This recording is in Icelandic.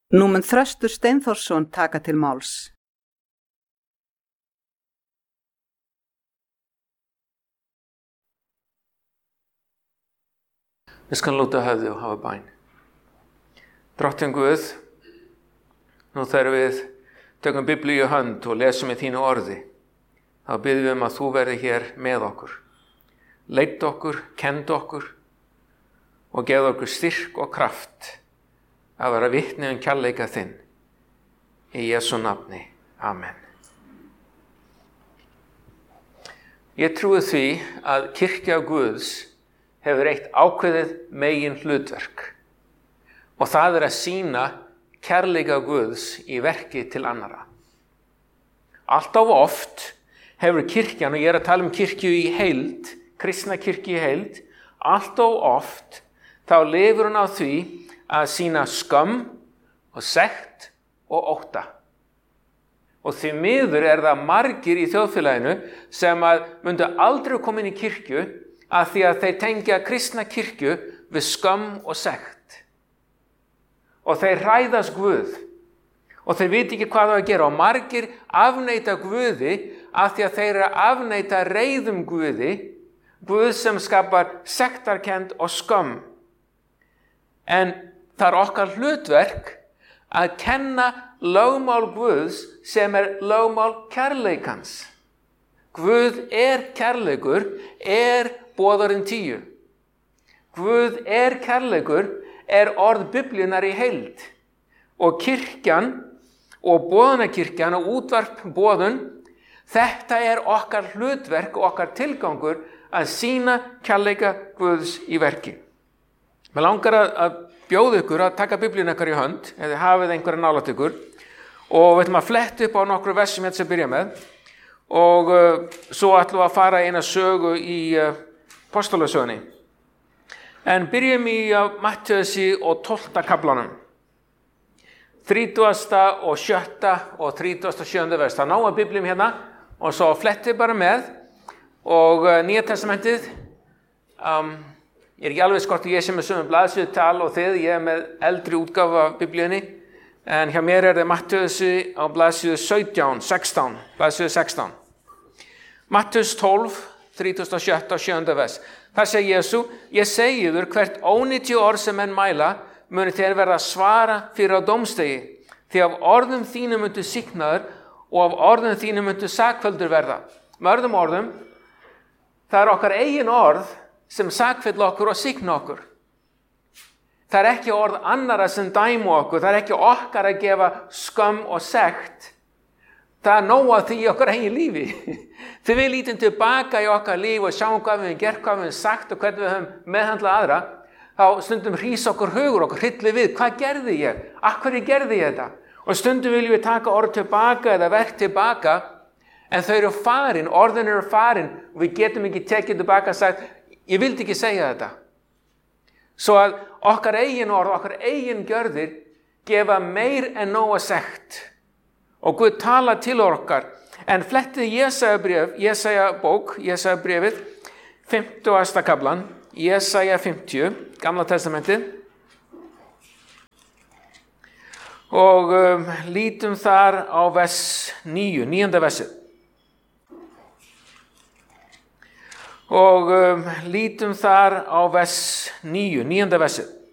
Nú mun Þröstur Steinþórsson taka til máls. Við skulum lúta höfði og hafa bæn. Drottinn Guð, nú þegar við tökum Biblíu í hönd og lesum í þínu orði, þá biðjum við að þú verði hér með okkur. Leidd okkur, kend okkur og gefð okkur styrk og kraft að vera vitni kærleika þinn. Í Jesú nafni. Amen. Ég trúi því að kirkja Guðs hefur eitt ákveðið megin hlutverk og það að sýna kærleika Guðs í verki til annara. Alltof oft hefur kirkjan, og ég að tala kirkju í heild, kristna kirkju í heild, alltof oft þá lifir hún á því að sýna skömm og sekt og ótta. Og því miður það margir í þjóðfélaginu sem myndu aldrei koma inn í kirkju að því að þeir tengja kristna kirkju við skömm og sekt. Og þeir hræðast Guð og þeir viti ekki hvað það að gera og margir afneita Guði að því að þeir afneita reiðum Guði, Guð sem skapar sektarkennd og skömm. En það okkar hlutverk að kenna lögmál Guðs sem lögmál kærleikans. Guð kærleikur, boðarinn 10. Guð kærleikur, orð Biblíunnar í heild. Og kirkjan og boðunarkirkjan og útvarp boðun, þetta okkar hlutverk og okkar tilgangur að sýna kærleika Guðs í verki. Mér langar að bjóða ykkur að taka Biblíuna ykkar í hönd, eða hafið einhverja nálægt ykkur, og við ætlum að fletta upp á nokkru versum sem byrja með, og svo ætlum við að fara eina sögu í Apostolasögunni. En byrjum í Mattheusi og 12. kaflanum. 30. og 7. og 37. vers. Það ná að Biblíum hérna, og svo flettið bara með, og Nýja testamentið, ég ekki alveg skort að ég sé með sömu blaðsíðutal og þið, ég með eldri útgáfu af Biblíunni, en hjá mér það Mattheusi á blaðsíðu 16, blaðsíðu 16. Mattheus 12, 37. og 7. vers. Þar segir Jesú, ég segi yður hvert ónýtju orð sem menn mæla, muni þér verða að svara fyrir á dómstegi, því af orðum þínum myndu sýknaður og af orðum þínum myndu sakfelldur verða. Með öðrum orðum, það okkar eigin orð sem sakfella okkur og sýkna okkur. Það ekki orð annara sem dæmu okkur, það ekki okkar að gefa skömm og sekt. Það nóg að því í okkar eigin lífi. Þegar við lítum tilbaka í okkar líf og sjáum hvað við höfum gert, hvað við höfum sagt og hvernig við höfum meðhandlað aðra, þá stundum hrís okkur hugur, okkur hryllir við, hvað gerði ég? Af hverju gerði ég þetta? Og stundum viljum við taka orð tilbaka eða verk tilbaka, en þau eru farin, orðin eru farin, og við getum ekki tekið tilbaka og sagt, ég vildi ekki segja þetta. Svo að okkar eigin orð, okkar eigin gjörðir gefa meir en nóga sekt. Og Guð tala til okkar. En flettið Jesaja bréfið, 50. kaflan, Jesaja 50, Gamla testamentið. Og lítum þar á vers 9, 9. versið. Og lítum þar á vers 9, 9. versið.